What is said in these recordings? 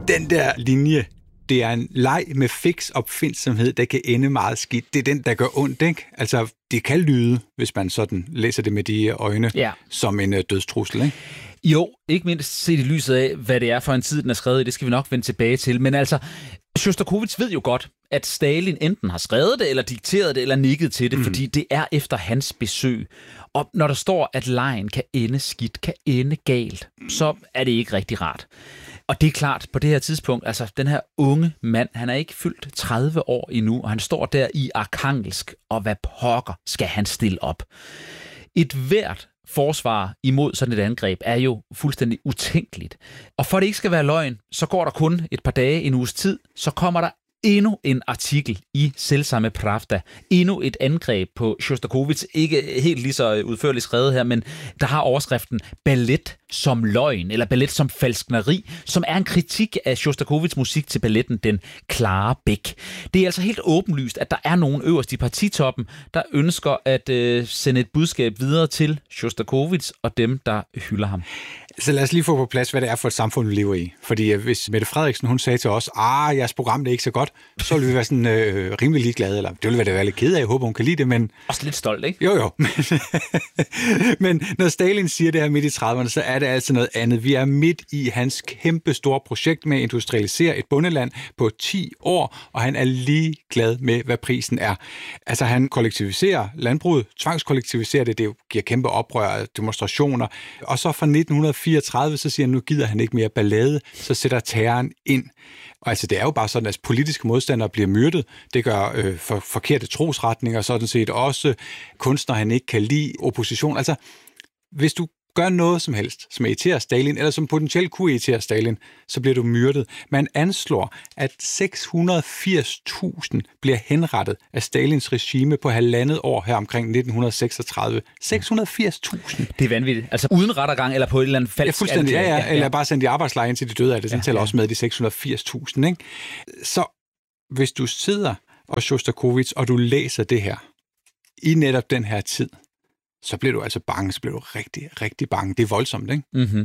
den der linje, det er en leg med fix opfindsomhed, der kan ende meget skidt. Det er den, der gør ondt, ikke? Altså, det kan lyde, hvis man sådan læser det med de øjne, som en dødstrussel, ikke? Jo, ikke mindst set i lyset af, hvad det er for en tid, den er skrevet i. Det skal vi nok vende tilbage til. Men altså, Sjostakovitj ved jo godt, at Stalin enten har skrevet det, eller dikteret det, eller nikket til det, fordi det er efter hans besøg. Og når der står, at legen kan ende skidt, kan ende galt, så er det ikke rigtig rart. Og det er klart, på det her tidspunkt, altså den her unge mand, han er ikke fyldt 30 år endnu, og han står der i Arkhangelsk, og hvad pokker skal han stille op? Et hvert forsvar imod sådan et angreb er jo fuldstændig utænkeligt. Og for at det ikke skal være løgn, så går der kun et par dage, en uges tid, så kommer der endnu en artikel i selvsamme Pravda. Endnu et angreb på Sjostakovitj. Ikke helt lige så udførligt skrevet her, men der har overskriften ballet som løgn, eller ballet som falskneri, som er en kritik af Sjostakovitjs musik til balletten Den Klare Bæk. Det er altså helt åbenlyst, at der er nogen øverst i partitoppen, der ønsker at sende et budskab videre til Sjostakovitj og dem, der hylder ham. Så lad os lige få på plads, hvad det er for et samfund, vi lever i. Fordi hvis Mette Frederiksen, hun sagde til os, jeres program er ikke så godt, så ville vi være sådan rimelig ligeglade, eller det ville vi da være lidt ked af, jeg håber, hun kan lide det, men... Også lidt stolt, ikke? Jo. Men når Stalin siger det her midt i 30'erne, så er det altså noget andet. Vi er midt i hans kæmpe store projekt med at industrialisere et bondeland på 10 år, og han er lige glad med, hvad prisen er. Altså, han kollektiviserer landbruget, tvangskollektiviserer det giver kæmpe oprør, demonstrationer, og så fra 1934, så siger han, nu gider han ikke mere ballade, så sætter terroren ind. Og altså, det er jo bare sådan, at politiske modstandere bliver myrdet. Det gør forkerte trosretninger, sådan set også kunstnere, han ikke kan lide, opposition. Altså, hvis du gør noget som helst, som irriterer Stalin, eller som potentielt kunne irritere Stalin, så bliver du myrdet. Man anslår, at 680.000 bliver henrettet af Stalins regime på 1,5 år her omkring 1936. 680.000. Det er vanvittigt. Altså uden rettergang, eller på et eller andet falsk... Ja, fuldstændig, ja. Eller bare sende de arbejdslejre til de døde af det. Den tæller også med de 680.000, ikke? Så hvis du sidder og Sjostakovitj, og du læser det her, i netop den her tid, så bliver du altså bange, så bliver du rigtig, rigtig bange. Det er voldsomt, ikke? Mm-hmm.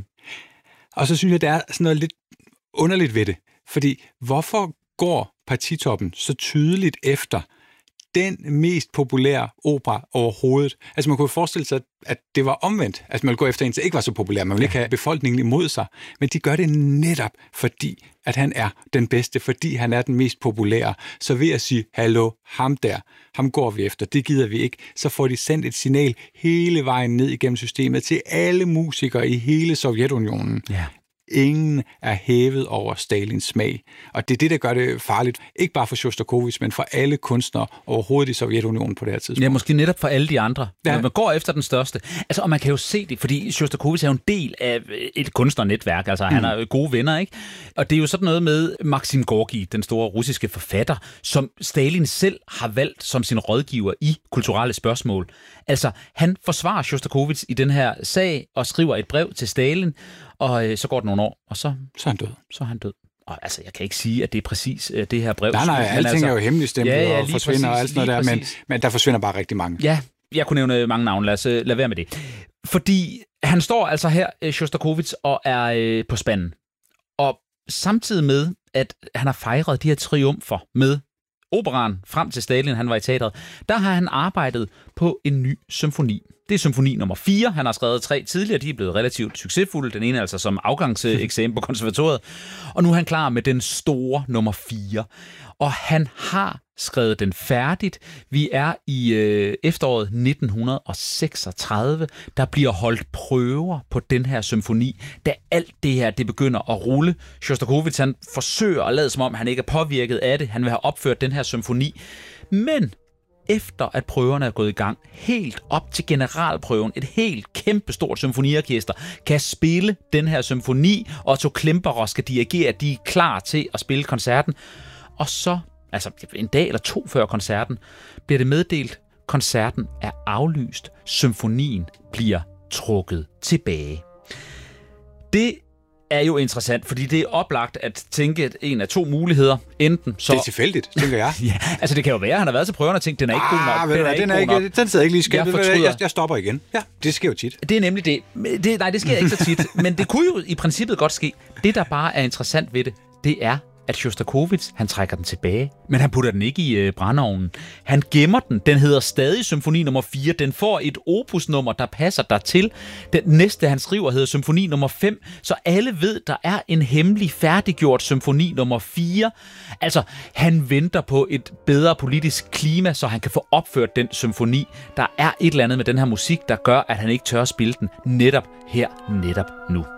Og så synes jeg, der er sådan noget lidt underligt ved det. Fordi hvorfor går partitoppen så tydeligt efter den mest populære opera overhovedet? Altså man kunne forestille sig, at det var omvendt. Altså man ville gå efter en, der ikke var så populær. Man ville ikke have befolkningen imod sig. Men de gør det netop, fordi at han er den bedste, fordi han er den mest populære. Så ved at sige, hallo, ham der, ham går vi efter, det gider vi ikke, så får de sendt et signal hele vejen ned igennem systemet til alle musikere i hele Sovjetunionen. Ja. Ingen er hævet over Stalins smag. Og det er det, der gør det farligt. Ikke bare for Sjostakovitj, men for alle kunstnere overhovedet i Sovjetunionen på det her tidspunkt. Ja, måske netop for alle de andre. Ja. Man går efter den største. Altså, og man kan jo se det, fordi Sjostakovitj er jo en del af et kunstnernetværk. Altså, han har gode venner, ikke? Og det er jo sådan noget med Maxim Gorki, den store russiske forfatter, som Stalin selv har valgt som sin rådgiver i kulturelle spørgsmål. Altså, han forsvarer Sjostakovitj i den her sag og skriver et brev til Stalin, og så går det nogle år, og så er han død. Så er han død. Og altså, jeg kan ikke sige, at det er præcis det her brev. Nej, alting altså, er jo hemmeligstemplet og forsvinder og alt sådan noget der, men der forsvinder bare rigtig mange. Ja, jeg kunne nævne mange navne, lad være med det. Fordi han står altså her, Sjostakovitj, og er på spanden. Og samtidig med, at han har fejret de her triumfer med operaen frem til Stalin, han var i teatret, der har han arbejdet på en ny symfoni. Det er symfoni nummer 4. Han har skrevet 3 tidligere. De er blevet relativt succesfulde. Den ene altså som afgangseksamen på konservatoriet. Og nu er han klar med den store nummer 4. Og han har skrevet den færdigt. Vi er i efteråret 1936. Der bliver holdt prøver på den her symfoni. Da alt det her, det begynder at rulle. Sjostakovitj, han forsøger at lade som om, han ikke er påvirket af det. Han vil have opført den her symfoni. Men efter at prøverne er gået i gang, helt op til generalprøven, et helt kæmpestort symfoniorkester kan spille den her symfoni, og Otto Klemperer skal dirigere, de er klar til at spille koncerten. Og så, altså en dag eller 2 før koncerten, bliver det meddelt, koncerten er aflyst, symfonien bliver trukket tilbage. Det er jo interessant, fordi det er oplagt at tænke en af 2 muligheder. Enten så... Det er tilfældigt, tænker jeg. Ja, altså det kan jo være, at han har været til prøverne og tænkt, den er ikke god nok. Den sidder ikke lige skæmt. Jeg stopper igen. Ja, det sker jo tit. Det er nemlig det. Nej, det sker ikke så tit. Men det kunne jo i princippet godt ske. Det, der bare er interessant ved det, det er, at Sjostakovitj, han trækker den tilbage, men han putter den ikke i brændeovnen. Han gemmer den. Den hedder stadig symfoni nummer 4. Den får et opusnummer, der passer dertil. Den næste, han skriver, hedder symfoni nummer 5, så alle ved, der er en hemmelig færdiggjort symfoni nummer 4. Altså, han venter på et bedre politisk klima, så han kan få opført den symfoni. Der er et eller andet med den her musik, der gør, at han ikke tør at spille den netop her, netop nu.